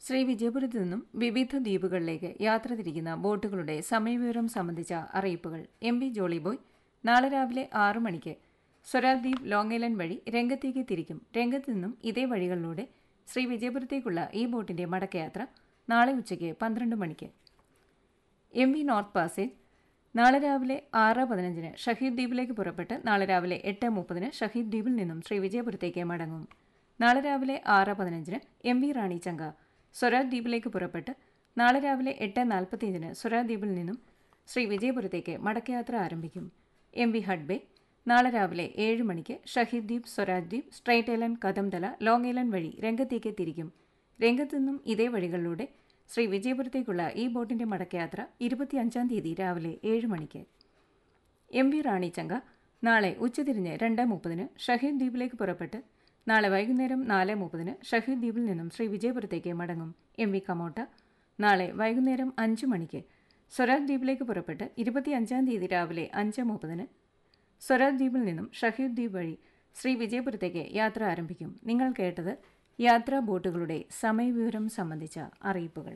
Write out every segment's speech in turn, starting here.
ശ്രീ വിജയപുരത്തു നിന്നും വിവിധ ദ്വീപുകളിലേക്ക് യാത്ര തിരിക്കുന്ന ബോട്ടുകളുടെ സമയവിവരം സംബന്ധിച്ച അറിയിപ്പുകൾ. എം വി ജോളിബോയ് നാളെ രാവിലെ 6 മണിക്ക് സ്വരാജ് ദ്വീപ് ലോങ് ഐലൻഡ് വഴി രംഗത്തേക്ക് തിരിക്കും. രംഗത്തു നിന്നും ഇതേ വഴികളിലൂടെ ശ്രീ വിജയപുരത്തേക്കുള്ള ഈ ബോട്ടിന്റെ മടക്കയാത്ര നാളെ ഉച്ചയ്ക്ക് 12 മണിക്ക്. എം വി നോർത്ത് പാസേജ് നാളെ രാവിലെ 6:15 ഷഹീദ് ദ്വീപിലേക്ക് പുറപ്പെട്ട് നാളെ രാവിലെ 8:30 ഷഹീദ് ദ്വീപിൽ നിന്നും ശ്രീ വിജയപുരത്തേക്ക് മടങ്ങും. നാളെ രാവിലെ 6:15 എം വി റാണി ചങ്ക സ്വരാജ് ദ്വീപിലേക്ക് പുറപ്പെട്ട് നാളെ രാവിലെ 8:45 സ്വരാജ് ദ്വീപിൽ നിന്നും ശ്രീ വിജയപുരത്തേക്ക് മടക്കയാത്ര ആരംഭിക്കും. എം വി ഹഡ്ബേ നാളെ രാവിലെ 7 മണിക്ക് ഷഹീദ് ദ്വീപ്, സ്വരാജ് ദ്വീപ്, straight island, Kadamtala, long island വഴി രംഗത്തേക്ക് തിരിക്കും. രംഗത്തു നിന്നും ഇതേ വഴികളിലൂടെ ശ്രീ വിജയപുരത്തേക്കുള്ള ഈ ബോട്ടിന്റെ മടക്കയാത്ര 25-ാം തീയതി രാവിലെ 7 മണിക്ക്. എം വി റാണി ചങ്ക നാളെ ഉച്ചതിരിഞ്ഞ് 2:30 ഷഹീദ് ദ്വീപിലേക്ക് പുറപ്പെട്ട് നാളെ വൈകുന്നേരം 4:30 ഷഹീദ് ദ്വീപിൽ നിന്നും ശ്രീ വിജയപുരത്തേക്ക് മടങ്ങും. എം വി കമോട്ട നാളെ വൈകുന്നേരം 5 മണിക്ക് സ്വരാജ് ദ്വീപിലേക്ക് പുറപ്പെട്ട് 25-ാം തീയതി രാവിലെ 5:30 സ്വരാജ് ദ്വീപിൽ നിന്നും ഷഹീദ് ദ്വീപ് വഴി ശ്രീ വിജയപുരത്തേക്ക് യാത്ര ആരംഭിക്കും. നിങ്ങൾ കേട്ടത് യാത്രാ ബോട്ടുകളുടെ സമയവിവരം സംബന്ധിച്ച അറിയിപ്പുകൾ.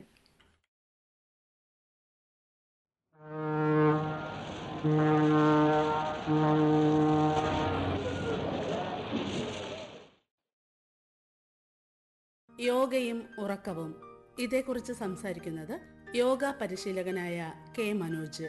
യോഗയും ഉറക്കവും, ഇതേക്കുറിച്ച് സംസാരിക്കുന്നത് യോഗ പരിശീലകനായ കെ മനോജ്.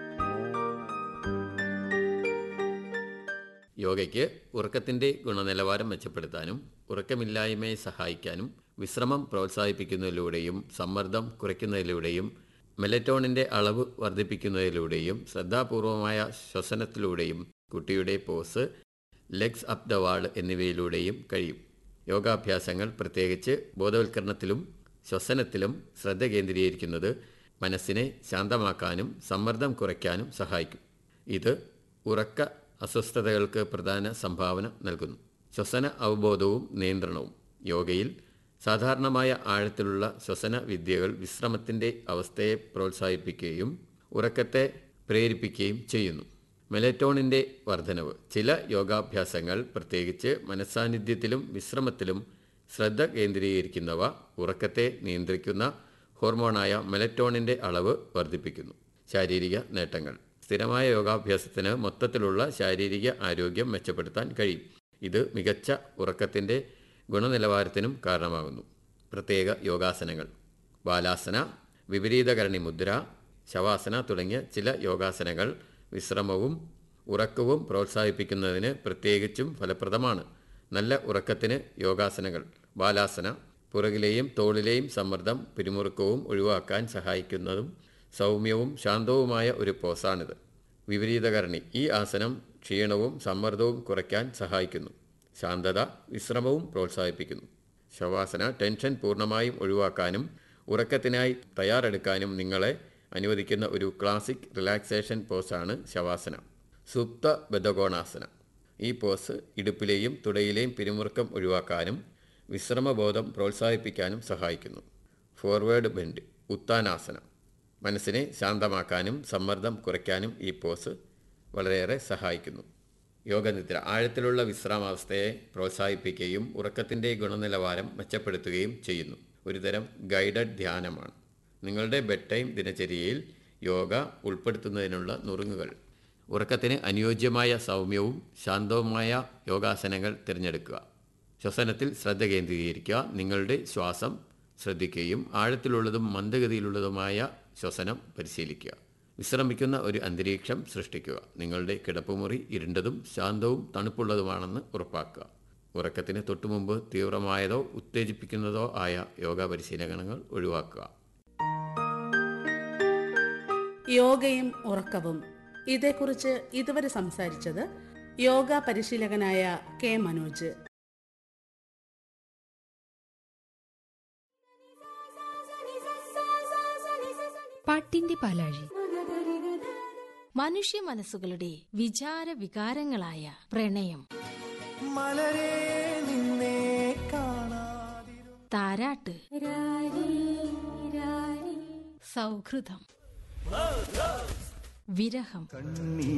യോഗയ്ക്ക് ഉറക്കത്തിൻ്റെ ഗുണനിലവാരം മെച്ചപ്പെടുത്താനും ഉറക്കമില്ലായ്മയെ സഹായിക്കാനും വിശ്രമം പ്രോത്സാഹിപ്പിക്കുന്നതിലൂടെയും സമ്മർദ്ദം കുറയ്ക്കുന്നതിലൂടെയും മെലറ്റോണിൻ്റെ അളവ് വർദ്ധിപ്പിക്കുന്നതിലൂടെയും ശ്രദ്ധാപൂർവമായ ശ്വസനത്തിലൂടെയും കുട്ടിയുടെ pose, legs up the wall എന്നിവയിലൂടെയും കഴിയും. യോഗാഭ്യാസങ്ങൾ പ്രത്യേകിച്ച് ബോധവൽക്കരണത്തിലും ശ്വസനത്തിലും ശ്രദ്ധ കേന്ദ്രീകരിക്കുന്നത് മനസ്സിനെ ശാന്തമാക്കാനും സമ്മർദ്ദം കുറയ്ക്കാനും സഹായിക്കും. ഇത് ഉറക്ക അസ്വസ്ഥതകൾക്ക് പ്രധാന സംഭാവന നൽകുന്നു. ശ്വസന അവബോധവും നിയന്ത്രണവും. യോഗയിൽ സാധാരണമായ ആഴത്തിലുള്ള ശ്വസന വിദ്യകൾ വിശ്രമത്തിൻ്റെ അവസ്ഥയെ പ്രോത്സാഹിപ്പിക്കുകയും ഉറക്കത്തെ പ്രേരിപ്പിക്കുകയും ചെയ്യുന്നു. മെലറ്റോണിൻ്റെ വർധനവ്. ചില യോഗാഭ്യാസങ്ങൾ പ്രത്യേകിച്ച് മനസ്സാന്നിധ്യത്തിലും വിശ്രമത്തിലും ശ്രദ്ധ കേന്ദ്രീകരിക്കുന്നവ ഉറക്കത്തെ നിയന്ത്രിക്കുന്ന ഹോർമോണായ മെലറ്റോണിൻ്റെ അളവ് വർദ്ധിപ്പിക്കുന്നു. ശാരീരിക നേട്ടങ്ങൾ. സ്ഥിരമായ യോഗാഭ്യാസത്തിന് മൊത്തത്തിലുള്ള ശാരീരിക ആരോഗ്യം മെച്ചപ്പെടുത്താൻ കഴിയും. ഇത് മികച്ച ഉറക്കത്തിൻ്റെ ഗുണനിലവാരത്തിനും കാരണമാകുന്നു. പ്രത്യേക യോഗാസനങ്ങൾ. ബാലാസന, വിപരീതകരണി മുദ്ര, ശവാസന തുടങ്ങിയ ചില യോഗാസനങ്ങൾ വിശ്രമവും ഉറക്കവും പ്രോത്സാഹിപ്പിക്കുന്നതിന് പ്രത്യേകിച്ചും ഫലപ്രദമാണ്. നല്ല ഉറക്കത്തിന് യോഗാസനങ്ങൾ. ബാലാസന പുറകിലെയും തോളിലെയും സമ്മർദ്ദം പിരിമുറുക്കവും ഒഴിവാക്കാൻ സഹായിക്കുന്നതും സൗമ്യവും ശാന്തവുമായ ഒരു പോസാണിത്. വിപരീതകരണി. ഈ ആസനം ക്ഷീണവും സമ്മർദ്ദവും കുറയ്ക്കാൻ സഹായിക്കുന്നു. ശാന്തത, വിശ്രമവും പ്രോത്സാഹിപ്പിക്കുന്നു. ശവാസന ടെൻഷൻ പൂർണ്ണമായും ഒഴിവാക്കാനും ഉറക്കത്തിനായി തയ്യാറെടുക്കാനും നിങ്ങളെ അനുവദിക്കുന്ന ഒരു ക്ലാസിക് റിലാക്സേഷൻ പോസാണ് ശവാസന. സുപ്ത ബദ്ധകോണാസന. ഈ പോസ് ഇടുപ്പിലെയും തുടയിലെയും പിരിമുറുക്കം ഒഴിവാക്കാനും വിശ്രമബോധം പ്രോത്സാഹിപ്പിക്കാനും സഹായിക്കുന്നു. Forward bend. ഉത്താനാസന. മനസ്സിനെ ശാന്തമാക്കാനും സമ്മർദ്ദം കുറയ്ക്കാനും ഈ പോസ് വളരെയേറെ സഹായിക്കുന്നു. യോഗനിദ്ര. ആഴത്തിലുള്ള വിശ്രാമാവസ്ഥയെ പ്രോത്സാഹിപ്പിക്കുകയും ഉറക്കത്തിൻ്റെ ഗുണനിലവാരം മെച്ചപ്പെടുത്തുകയും ചെയ്യുന്നു. ഒരുതരം ഗൈഡഡ് ധ്യാനമാണ്. നിങ്ങളുടെ ബെഡ് ടൈം ദിനചര്യയിൽ യോഗ ഉൾപ്പെടുത്തുന്നതിനുള്ള നുറുങ്ങുകൾ. ഉറക്കത്തിന് അനുയോജ്യമായ സൗമ്യവും ശാന്തവുമായ യോഗാസനങ്ങൾ തിരഞ്ഞെടുക്കുക. ശ്വസനത്തിൽ ശ്രദ്ധ കേന്ദ്രീകരിക്കുക. നിങ്ങളുടെ ശ്വാസം ശ്രദ്ധിക്കുകയും ആഴത്തിലുള്ളതും മന്ദഗതിയിലുള്ളതുമായ ശ്വസനം പരിശീലിക്കുക. വിശ്രമിക്കുന്ന ഒരു അന്തരീക്ഷം സൃഷ്ടിക്കുക. നിങ്ങളുടെ കിടപ്പുമുറി ഇരുണ്ടതും ശാന്തവും തണുപ്പുള്ളതുമാണെന്ന് ഉറപ്പാക്കുക. ഉറക്കത്തിന് തൊട്ടുമുമ്പ് തീവ്രമായതോ ഉത്തേജിപ്പിക്കുന്നതോ ആയ യോഗ പരിശീലനങ്ങൾ ഒഴിവാക്കുക. യോഗയും ഉറക്കവും, ഇതേക്കുറിച്ച് ഇതുവരെ സംസാരിച്ചത് യോഗ പരിശീലകനായ കെ മനോജ്. പാട്ടിന്റെ പാലാഴി. മനുഷ്യ മനസ്സുകളുടെ വിചാര വികാരങ്ങളായ പ്രണയം, താരാട്ട്, സൗഹൃദം, വിരഹം,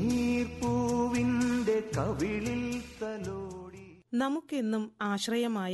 കണ്ണീർപ്പൂവിന്റെ കവിളിൽ തലോടി നമുക്കെന്നും ആശ്രയമായ